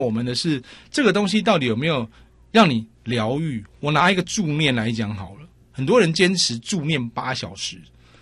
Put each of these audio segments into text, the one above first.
我们的是这个东西到底有没有让你疗愈。我拿一个助念来讲好了，很多人坚持助念8小时，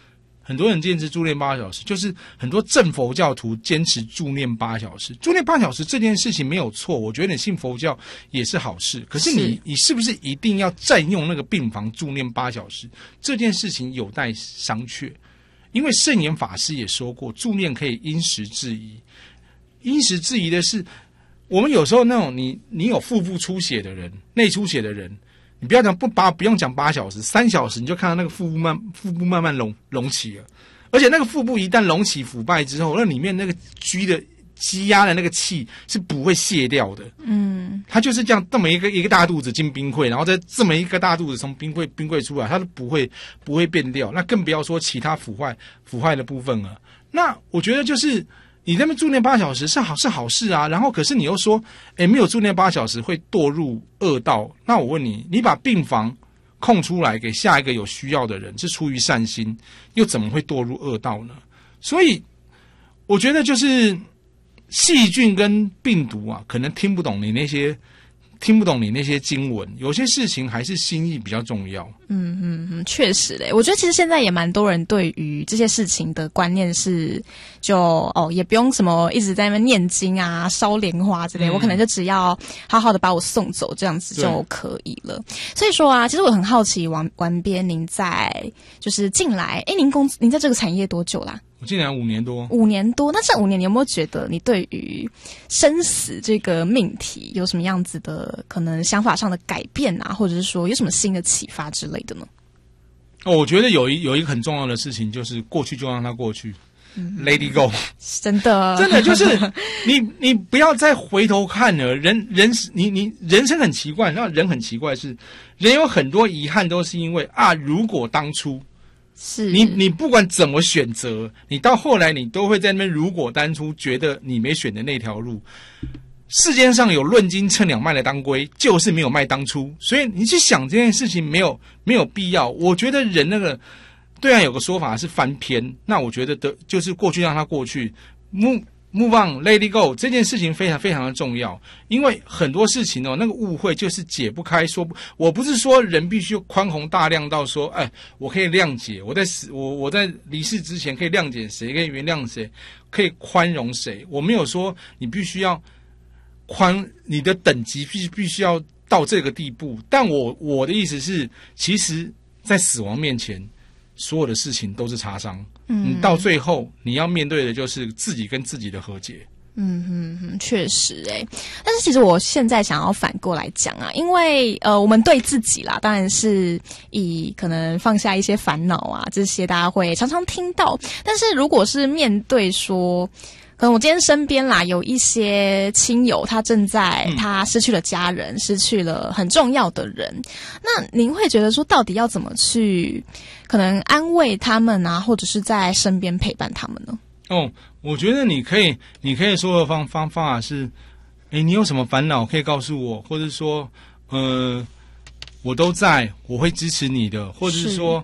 就是很多正佛教徒坚持助念8小时。助念8小时这件事情没有错，我觉得你信佛教也是好事。可是你是不是一定要占用那个病房助念8小时？这件事情有待商榷。因为圣严法师也说过，助念可以因时制宜。因时制宜的是，我们有时候那种你有腹部出血的人、内出血的人，你不用讲8小时，3小时你就看到那个腹部慢慢隆起了，而且那个腹部一旦隆起腐败之后，那里面那个积压的那个气是不会泄掉的。它就是这样，这么一个大肚子进冰柜，然后再这么一个大肚子从冰柜出来，它都不会变掉。那更不要说其他腐坏的部分了。那我觉得就是你在那边助念8小时是好事啊。然后可是你又说，没有助念8小时会堕入恶道。那我问你，你把病房空出来给下一个有需要的人，是出于善心，又怎么会堕入恶道呢？所以我觉得就是细菌跟病毒啊，可能听不懂你那些经文，有些事情还是心意比较重要。 确实嘞，我觉得其实现在也蛮多人对于这些事情的观念是，也不用什么一直在那边念经啊、烧莲花之类，我可能就只要好好的把我送走，这样子就可以了。所以说啊，其实我很好奇，王编您在就是进来，您在这个产业多久啦？ 我进来5年多。 5年多，那这5年你有没有觉得你对于生死这个命题有什么样子的可能想法上的改变啊，或者是说有什么新的启发之类的呢？ 我觉得有一个很重要的事情，就是过去就让它过去。Let it go。 真的就是你不要再回头看了。人生很奇怪，然后人很奇怪是，人有很多遗憾都是因为如果当初是你不管怎么选择，你到后来你都会在那边如果当初觉得你没选的那条路。世间上有论斤称两卖的当归，就是没有卖当初。所以你去想这件事情没有必要。我觉得人那个对岸有个说法是翻篇，那我觉得就是过去让它过去，move on let it go， 这件事情非常非常的重要。因为很多事情那个误会就是解不开。我不是说人必须宽宏大量到说，我可以谅解，我在离世之前可以谅解谁，可以原谅谁，可以宽容谁。我没有说你必须要你的等级必须要到这个地步。但我的意思是，其实在死亡面前，所有的事情都是擦伤。你到最后你要面对的就是自己跟自己的和解。 确实但是其实我现在想要反过来讲啊，因为我们对自己啦，当然是以可能放下一些烦恼啊，这些大家会常常听到。但是如果是面对说，可能我今天身边啦有一些亲友，他失去了家人，失去了很重要的人，那您会觉得说，到底要怎么去可能安慰他们啊，或者是在身边陪伴他们呢？ 我觉得你可以说的方法是，你有什么烦恼可以告诉我，或者说，我都在，我会支持你的，或者是说，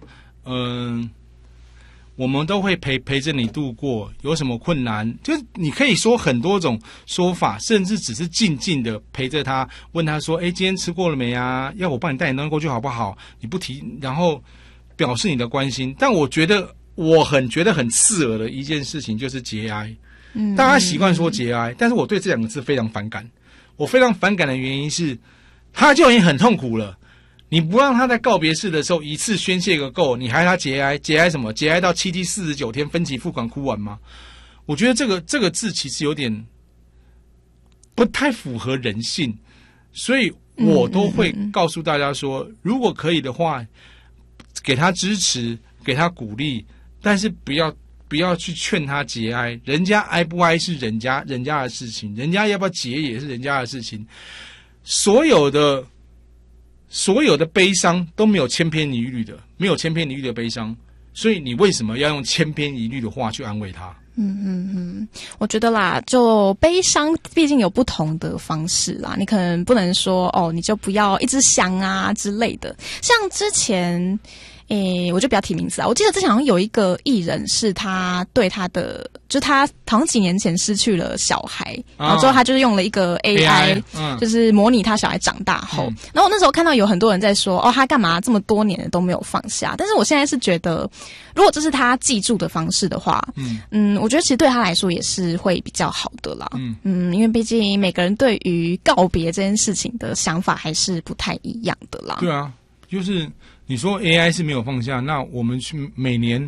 我们都会陪着你度过。有什么困难，就是你可以说很多种说法，甚至只是静静的陪着他，问他说：“今天吃过了没啊？要我帮你带点东西过去好不好？”你不提，然后表示你的关心。但我觉得很刺耳的一件事情就是节哀。大家习惯说节哀，但是我对这2个字非常反感。我非常反感的原因是，他就已经很痛苦了。你不让他在告别式的时候一次宣泄个够，你还他节哀？节哀什么？节哀到7期49天分期付款哭完吗？我觉得这个字其实有点不太符合人性，所以我都会告诉大家说，如果可以的话，给他支持，给他鼓励，但是不要去劝他节哀。人家哀不哀是人家的事情，人家要不要节也是人家的事情。所有的悲伤都没有千篇一律的悲伤，所以你为什么要用千篇一律的话去安慰他？ 我觉得啦，就悲伤毕竟有不同的方式啦，你可能不能说你就不要一直想啊之类的。像之前我就不要提名字啊。我记得之前好像有一个艺人是他对他的，就他好像几年前失去了小孩，然后之后他就是用了一个 AI 就是模拟他小孩长大后。然后我那时候看到有很多人在说，他干嘛这么多年都没有放下？但是我现在是觉得，如果这是他记住的方式的话，我觉得其实对他来说也是会比较好的啦。因为毕竟每个人对于告别这件事情的想法还是不太一样的啦。 对啊，就是你说 AI 是没有放下，那我们去每年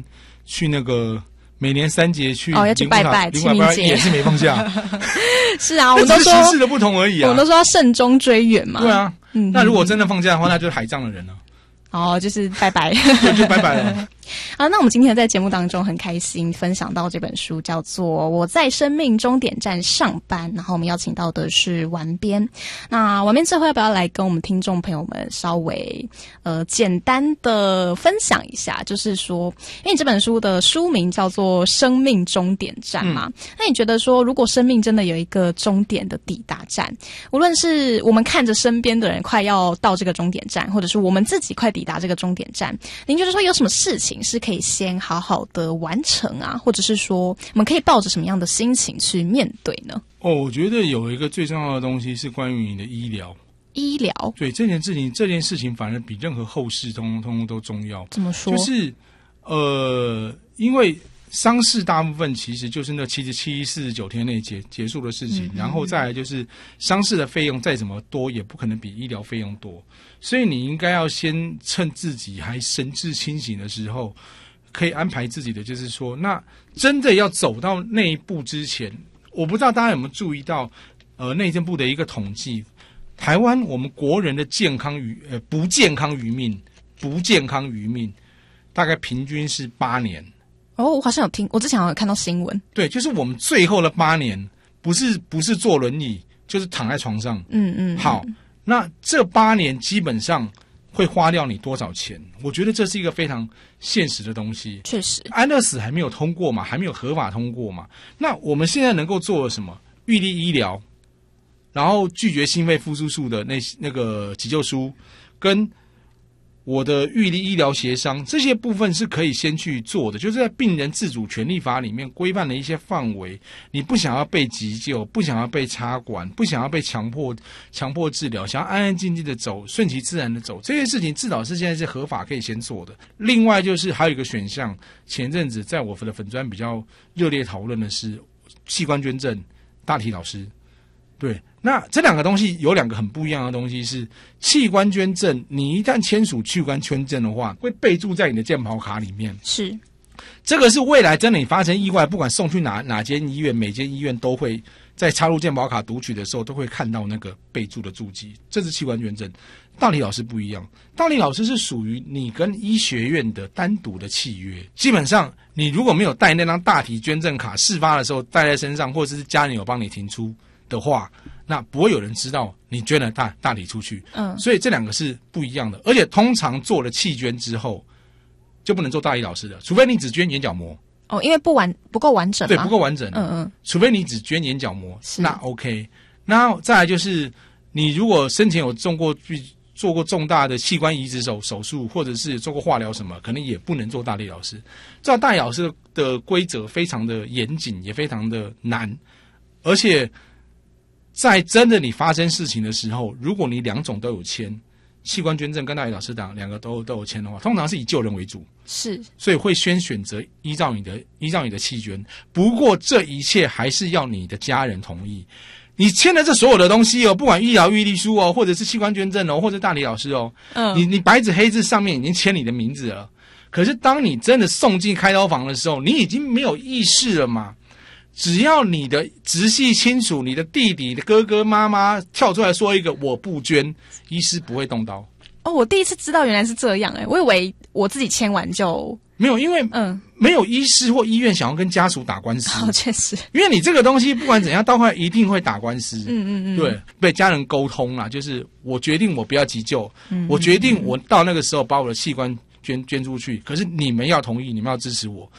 三节去要去拜拜清明节也是没放下。 是啊，我们都说形式的不同而已啊。 我们都说要慎终追远嘛。 对啊，那如果真的放假的话，那就是海葬的人了。 就是拜拜。 对，就拜拜了。 好，那我们今天在节目当中很开心分享到这本书叫做《我在生命终点站上班》，然后我们邀请到的是丸边。那丸边这回要不要来跟我们听众朋友们稍微简单的分享一下，就是说因为你这本书的书名叫做《生命终点站》嘛，那你觉得说如果生命真的有一个终点的抵达站，无论是我们看着身边的人快要到这个终点站，或者是我们自己快抵达这个终点站，您觉得说有什么事情是可以先好好的完成啊，或者是说我们可以抱着什么样的心情去面对呢？ 我觉得有一个最重要的东西是关于你的医疗。对，这件事情反而比任何后事通通都重要。 怎么说？ 就是因为丧事大部分其实就是那4749天内结束的事情，然后再来就是丧事的费用再怎么多也不可能比医疗费用多，所以你应该要先趁自己还神志清醒的时候，可以安排自己的，就是说那真的要走到那一步之前，我不知道大家有没有注意到内政部的一个统计，台湾我们国人的不健康余命大概平均是8年。 我好像有听，我之前好像有看到新闻。 对，就是我们最后的8年，不是坐轮椅，就是躺在床上。好，那这8年基本上会花掉你多少钱？我觉得这是一个非常现实的东西。确实，安乐死还没有通过嘛，还没有合法通过嘛。那我们现在能够做的什么？预立医疗，然后拒绝心肺复苏术的那个急救书，跟我的预立医疗协商，这些部分是可以先去做的，就是在病人自主权利法里面规范的一些范围，你不想要被急救，不想要被插管，不想要被强迫治疗，想要安安静静的走，顺其自然的走，这些事情至少是现在是合法可以先做的。另外就是还有一个选项，前阵子在我的粉专比较热烈讨论的是器官捐赠，大体老师。对，那这两个东西有两个很不一样的东西是器官捐赠，你一旦签署器官捐赠的话，会备注在你的健保卡里面。是，这个是未来真的你发生意外，不管送去哪间医院，每间医院都会在插入健保卡读取的时候都会看到那个备注的注记，这是器官捐赠。大体老师不一样，大体老师是属于你跟医学院的单独的契约，基本上你如果没有带那张大体捐赠卡，事发的时候带在身上，或者是家人有帮你停出的话，那不会有人知道你捐了大体出去。所以这两个是不一样的。而且通常做了器捐之后，就不能做大体老师的，除非你只捐眼角膜。因为不够完整嘛。对，不够完整。除非你只捐眼角膜，那 OK。那再来就是你如果生前有做过重大的器官移植手术，或者是做过化疗什么，可能也不能做大体老师。做大体老师的规则非常的严谨，也非常的难，而且在真的你发生事情的时候，如果你两种都有签，器官捐赠跟大体老师两个都有签的话，通常是以救人为主，是，所以会先选择依照你的器捐。不过这一切还是要你的家人同意。你签的这所有的东西不管医疗预立书或者是器官捐赠或者大体老师你白纸黑字上面已经签你的名字了。可是当你真的送进开刀房的时候，你已经没有意识了嘛。只要你的直系亲属，你的弟弟、你的哥哥、妈妈跳出来说一个我不捐，医师不会动刀。我第一次知道原来是这样我以为我自己签完就没有，因为没有医师或医院想要跟家属打官司。确实，因为你这个东西不管怎样，到后来一定会打官司。对，被家人沟通啦，就是我决定我不要急救，我决定我到那个时候把我的器官捐出去，可是你们要同意，你们要支持我。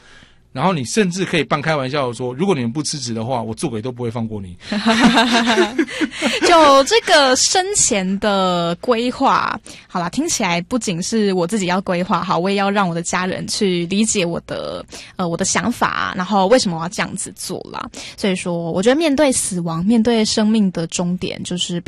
然后你甚至可以半开玩笑的说，如果你们不辞职的话，我做鬼都不会放过你。 就这个生前的规划，好啦，听起来不仅是我自己要规划好，我也要让我的家人去理解我的想法，然后为什么我要这样子做啦。所以说，我觉得面对死亡，面对生命的终点，就是